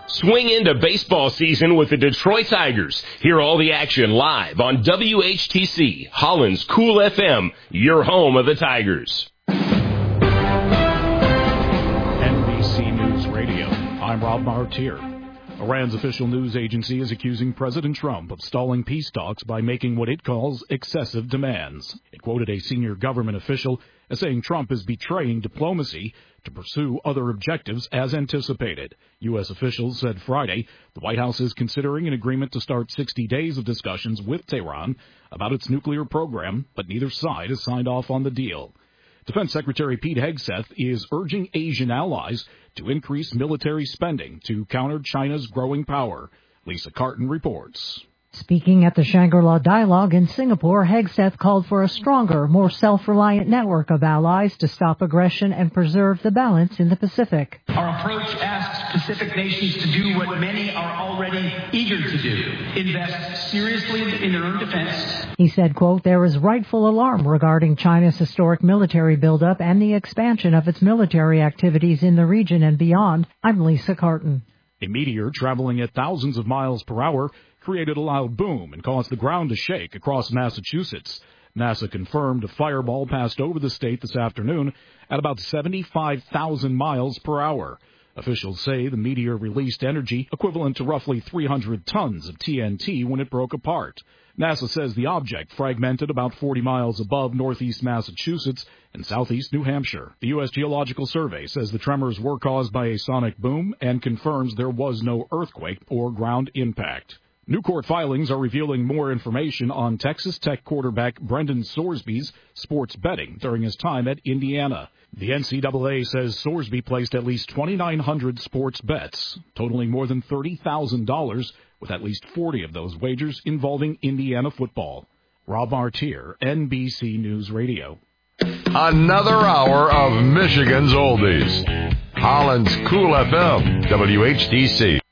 Swing into baseball season with the Detroit Tigers. Hear all the action live on WHTC, Holland's Cool FM, your home of the Tigers. NBC News Radio. I'm Rob Martier. Iran's official news agency is accusing President Trump of stalling peace talks by making what it calls excessive demands. It quoted a senior government official as saying Trump is betraying diplomacy to pursue other objectives as anticipated. U.S. officials said Friday the White House is considering an agreement to start 60 days of discussions with Tehran about its nuclear program, but neither side has signed off on the deal. Defense Secretary Pete Hegseth is urging Asian allies to increase military spending to counter China's growing power. Lisa Carton reports. Speaking at the Shangri-La Dialogue in Singapore, Hegseth called for a stronger, more self-reliant network of allies to stop aggression and preserve the balance in the Pacific. Our approach asks Pacific nations to do what many are already eager to do, invest seriously in their own defense. He said, quote, there is rightful alarm regarding China's historic military buildup and the expansion of its military activities in the region and beyond. I'm Lisa Carton. A meteor traveling at thousands of miles per hour created a loud boom and caused the ground to shake across Massachusetts. NASA confirmed a fireball passed over the state this afternoon at about 75,000 miles per hour. Officials say the meteor released energy equivalent to roughly 300 tons of TNT when it broke apart. NASA says the object fragmented about 40 miles above northeast Massachusetts and southeast New Hampshire. The U.S. Geological Survey says the tremors were caused by a sonic boom and confirms there was no earthquake or ground impact. New court filings are revealing more information on Texas Tech quarterback Brendan Sorsby's sports betting during his time at Indiana. The NCAA says Sorsby placed at least 2,900 sports bets, totaling more than $30,000, with at least 40 of those wagers involving Indiana football. Rob Martier, NBC News Radio. Another hour of Michigan's Oldies. Holland's Cool FM, WHTC.